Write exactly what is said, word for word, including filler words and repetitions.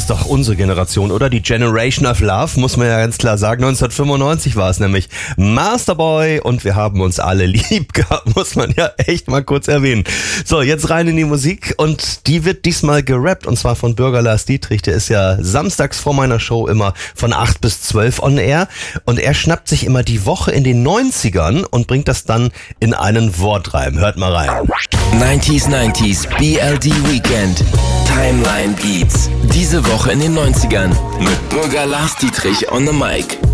ist doch unsere Generation, oder? Die Generation of Love, muss man ja ganz klar sagen. neunzehnhundertfünfundneunzig war es nämlich. Masterboy und wir haben uns alle lieb gehabt, muss man ja echt mal kurz erwähnen. So, jetzt rein in die Musik und die wird diesmal gerappt und zwar von Bürger Lars Dietrich. Der ist ja samstags vor meiner Show immer von acht bis zwölf on air und er schnappt sich immer die Woche in den neunzigern und bringt das dann in einen Wortreim. Hört mal rein. neunziger neunziger B L D Weekend. Timeline Beats. Diese Woche in den neunzigern mit Bürger Lars Dietrich on the mic.